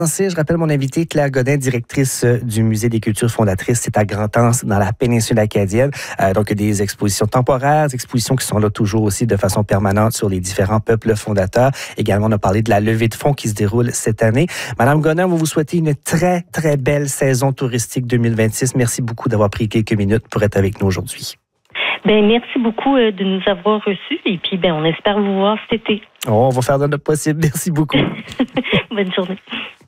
Je rappelle mon invité, Claire Godin, directrice du Musée des cultures fondatrices. C'est à Grand-Anse, dans la péninsule acadienne. Donc, des expositions temporaires, des expositions qui sont là toujours aussi de façon permanente sur les différents peuples fondateurs. Également, on a parlé de la levée de fonds qui se déroule cette année. Madame Godin, on vous souhaite une très, très belle saison touristique 2026. Merci beaucoup d'avoir pris quelques minutes pour être avec nous aujourd'hui. Merci beaucoup de nous avoir reçus et puis on espère vous voir cet été. On va faire de notre possible. Merci beaucoup. Bonne journée.